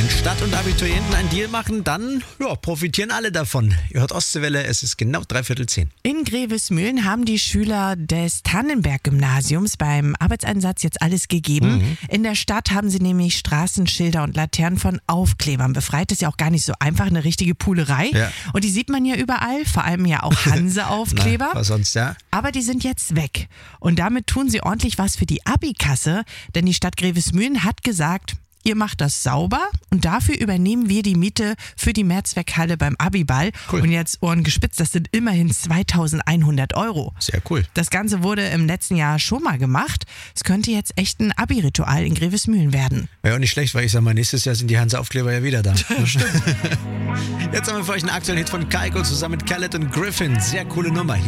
Wenn Stadt und Abiturienten einen Deal machen, dann profitieren alle davon. Ihr hört Ostseewelle, es ist genau 9:45. In Grevesmühlen haben die Schüler des Tannenberg-Gymnasiums beim Arbeitseinsatz jetzt alles gegeben. In der Stadt haben sie nämlich Straßenschilder und Laternen von Aufklebern befreit. Das ist ja auch gar nicht so einfach, eine richtige Pulerei. Ja. Und die sieht man ja überall, vor allem ja auch Hanse-Aufkleber. Was sonst, ja? Aber die sind jetzt weg. Und damit tun sie ordentlich was für die Abi-Kasse, denn die Stadt Grevesmühlen hat gesagt, ihr macht das sauber und dafür übernehmen wir die Miete für die Mehrzweckhalle beim Abiball. Cool. Und jetzt Ohren gespitzt, das sind immerhin 2.100 €. Sehr cool. Das Ganze wurde im letzten Jahr schon mal gemacht. Es könnte jetzt echt ein Abi-Ritual in Grevesmühlen werden. Ja, auch nicht schlecht, weil ich sag mal, nächstes Jahr sind die Hanse-Aufkleber ja wieder da. Stimmt. Jetzt haben wir für euch einen aktuellen Hit von Kaiko zusammen mit Khaled und Griffin. Sehr coole Nummer.